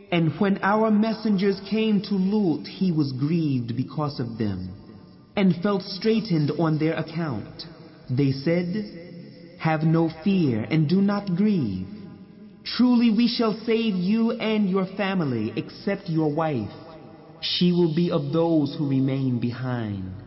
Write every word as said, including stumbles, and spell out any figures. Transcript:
And when our messengers came to Lut, he was grieved because of them, and felt straitened on their account. They said, "Have no fear and do not grieve. Truly we shall save you and your family, except your wife. She will be of those who remain behind."